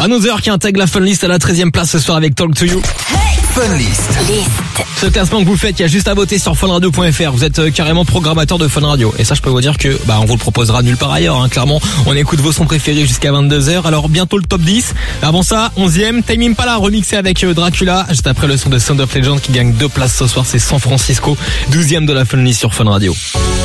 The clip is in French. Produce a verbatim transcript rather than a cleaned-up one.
Another qui intègre la Funlist à la treizième place ce soir avec Talk to You. Funlist. Ce classement que vous faites, il y a juste à voter sur funradio point f r. Vous êtes carrément programmateur de Fun Radio. Et ça, je peux vous dire que bah on vous le proposera nulle part ailleurs. Hein. Clairement, on écoute vos sons préférés jusqu'à vingt-deux heures. Alors bientôt le top dix. Avant ça, onzième, Time Impala remixé avec Dracula. Juste après le son de Sound of Legend qui gagne deux places ce soir, c'est San Francisco. douzième de la Funlist sur Fun Radio.